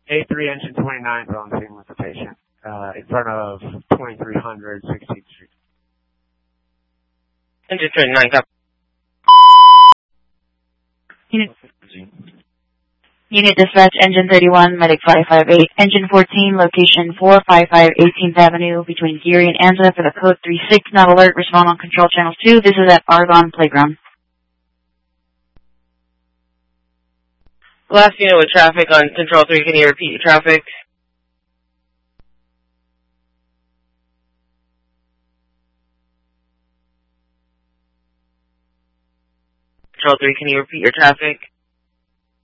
A3 engine 29 is on scene with the patient, in front of 2300 16th Street. Engine 29, copy. Unit dispatch, engine 31, medic 558, engine 14, location 455 18th Avenue, between Geary and Anza for the code 36, not alert, respond on control channel 2. This is at Argonne Playground. Last unit with traffic on control 3, can you repeat your traffic? Control 3, can you repeat your traffic?